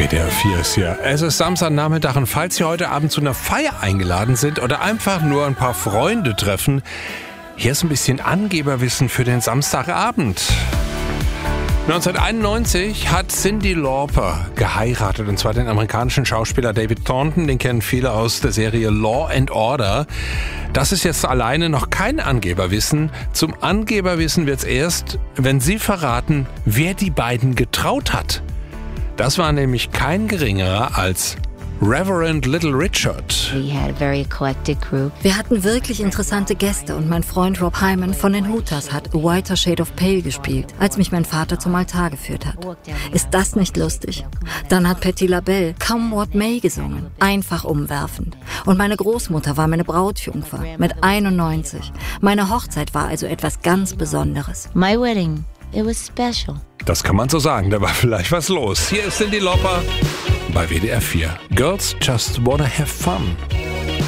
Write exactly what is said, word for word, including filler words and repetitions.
W D R vier ist hier. Es ist Samstagnachmittag und falls Sie heute Abend zu einer Feier eingeladen sind oder einfach nur ein paar Freunde treffen, hier ist ein bisschen Angeberwissen für den Samstagabend. neunzehnhunderteinundneunzig hat Cyndi Lauper geheiratet, und zwar den amerikanischen Schauspieler David Thornton. Den kennen viele aus der Serie Law and Order. Das ist jetzt alleine noch kein Angeberwissen. Zum Angeberwissen wird's erst, wenn Sie verraten, wer die beiden getraut hat. Das war nämlich kein geringerer als Reverend Little Richard. Wir hatten wirklich interessante Gäste und mein Freund Rob Hyman von den Hooters hat A Whiter Shade of Pale gespielt, als mich mein Vater zum Altar geführt hat. Ist das nicht lustig? Dann hat Patti LaBelle Come What May gesungen, einfach umwerfend. Und meine Großmutter war meine Brautjungfer mit einundneunzig. Meine Hochzeit war also etwas ganz Besonderes. My wedding, it was special. Das kann man so sagen, da war vielleicht was los. Hier ist Cyndi Lauper bei W D R vier. Girls just wanna have fun.